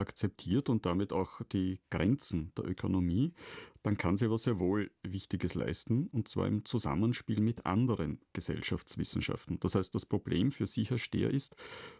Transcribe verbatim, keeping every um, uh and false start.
akzeptiert und damit auch die Grenzen der Ökonomie, dann kann sie aber sehr wohl Wichtiges leisten, und zwar im Zusammenspiel mit anderen Gesellschaftswissenschaften. Das heißt, das Problem für Sie, Herr Stehr, ist,